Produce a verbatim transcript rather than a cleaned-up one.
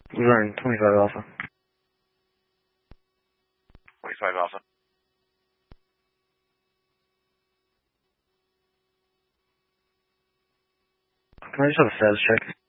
Luzerne, twenty-five Alpha. twenty-five Alpha. Can I just have a status check?